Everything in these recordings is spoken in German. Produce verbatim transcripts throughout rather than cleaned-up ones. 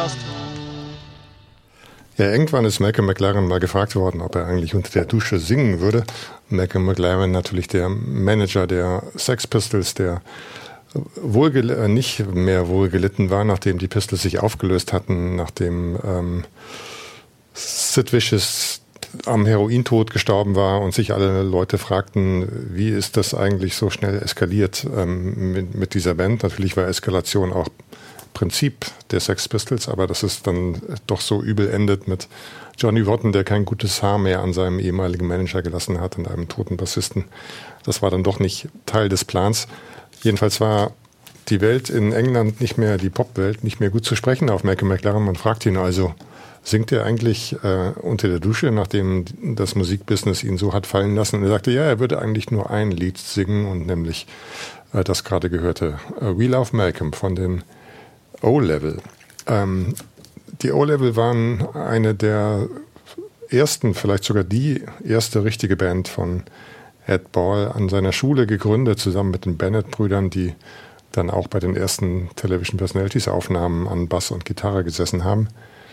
last one. Ja, irgendwann ist Malcolm McLaren mal gefragt worden, ob er eigentlich unter der Dusche singen würde. Malcolm McLaren, natürlich der Manager der Sex Pistols, der wohlgel- nicht mehr wohlgelitten war, nachdem die Pistols sich aufgelöst hatten, nachdem ähm, Sid Vicious am Herointod gestorben war und sich alle Leute fragten, wie ist das eigentlich so schnell eskaliert ähm, mit, mit dieser Band. Natürlich war Eskalation auch Prinzip der Sex Pistols, aber dass es dann doch so übel endet mit Johnny Rotten, der kein gutes Haar mehr an seinem ehemaligen Manager gelassen hat und einem toten Bassisten. Das war dann doch nicht Teil des Plans. Jedenfalls war die Welt in England nicht mehr, die Popwelt, nicht mehr gut zu sprechen auf Malcolm McLaren. Man fragt ihn also, singt er eigentlich äh, unter der Dusche, nachdem das Musikbusiness ihn so hat fallen lassen? Und er sagte, ja, er würde eigentlich nur ein Lied singen, und nämlich äh, das gerade gehörte äh, We Love Malcolm von den O-Level. Ähm, die O-Level waren eine der ersten, vielleicht sogar die erste richtige Band von Ed Ball, an seiner Schule gegründet, zusammen mit den Bennett-Brüdern, die dann auch bei den ersten Television Personalities-Aufnahmen an Bass und Gitarre gesessen haben.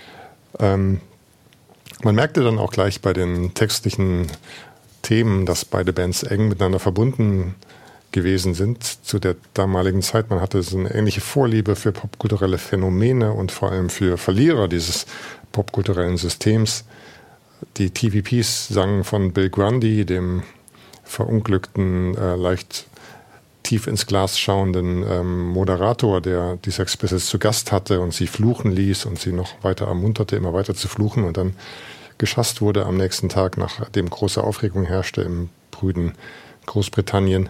Ähm, man merkte dann auch gleich bei den textlichen Themen, dass beide Bands eng miteinander verbunden gewesen sind zu der damaligen Zeit. Man hatte so eine ähnliche Vorliebe für popkulturelle Phänomene und vor allem für Verlierer dieses popkulturellen Systems. Die T V Ps sangen von Bill Grundy, dem verunglückten, äh, leicht tief ins Glas schauenden ähm, Moderator, der die Sex Pistols zu Gast hatte und sie fluchen ließ und sie noch weiter ermunterte, immer weiter zu fluchen, und dann geschasst wurde am nächsten Tag, nachdem große Aufregung herrschte im brüden Großbritannien.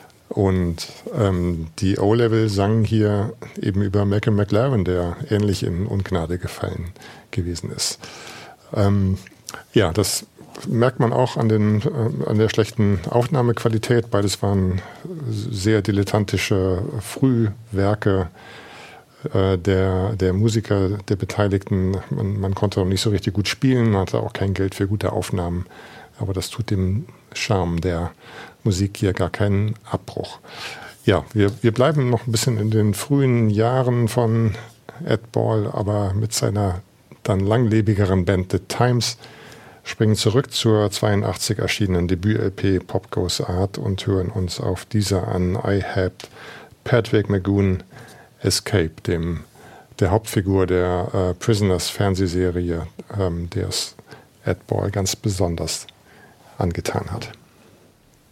Und ähm, die O-Level sangen hier eben über Malcolm McLaren, der ähnlich in Ungnade gefallen gewesen ist. Ähm, ja, das merkt man auch an, den, äh, an der schlechten Aufnahmequalität. Beides waren sehr dilettantische Frühwerke äh, der, der Musiker, der Beteiligten. Man, man konnte auch nicht so richtig gut spielen, man hatte auch kein Geld für gute Aufnahmen. Aber das tut dem Charme der Musik hier gar keinen Abbruch. Ja, wir, wir bleiben noch ein bisschen in den frühen Jahren von Ed Ball, aber mit seiner dann langlebigeren Band The Times, springen zurück zur zweiundachtzig erschienenen Debüt-L P Pop Goes Art und hören uns auf dieser an I Helped Patrick McGoon Escape, dem der Hauptfigur der äh, Prisoners Fernsehserie, ähm, der es Ed Ball ganz besonders angetan hat.